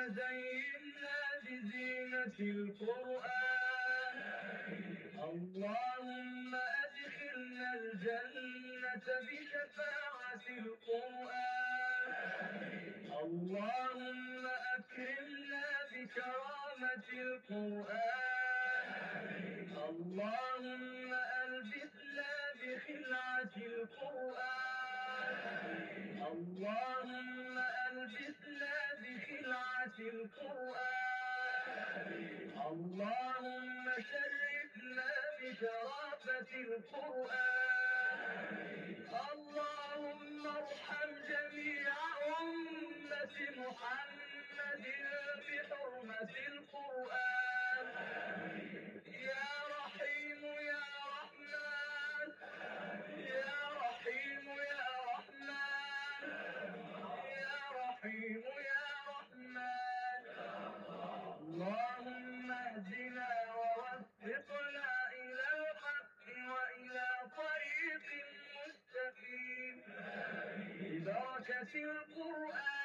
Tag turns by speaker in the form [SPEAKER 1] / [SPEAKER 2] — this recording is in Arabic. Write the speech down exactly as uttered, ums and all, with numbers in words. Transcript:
[SPEAKER 1] زينا بزينة القرآن. اللهم أدخلنا الجنة بشفاعة القرآن. اللهم أكرمنا بكرامة القرآن. اللهم ألبسنا بخلعة القرآن. اللهم ألبسنا بخلعة القرآن. اللهم شرفنا بشرافة القرآن. اللهم ارحم جميع أمة محمد بحرمة القرآن. يا رحيم يا رحمن، يا رحيم يا رحمن، يا رحيم يا رحمن. اللهم اهدنا ووفقنا إلى الحق وإلى طريق مستقيم ببركة القرآن.